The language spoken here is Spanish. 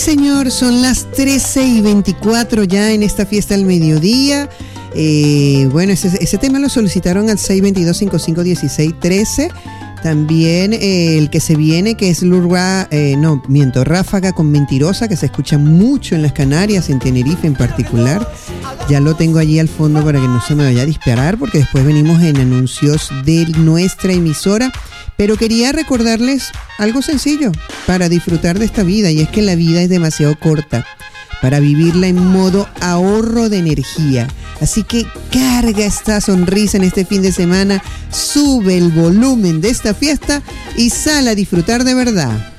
señor, son las 13:24 ya en esta fiesta del mediodía. Bueno, ese tema lo solicitaron al 622-5516-13. También el que se viene, que es Ráfaga con Mentirosa, que se escucha mucho en las Canarias, en Tenerife en particular. Ya lo tengo allí al fondo para que no se me vaya a disparar, porque después venimos en anuncios de nuestra emisora. Pero quería recordarles algo sencillo para disfrutar de esta vida, y es que la vida es demasiado corta para vivirla en modo ahorro de energía. Así que carga esta sonrisa en este fin de semana, sube el volumen de esta fiesta y sal a disfrutar de verdad.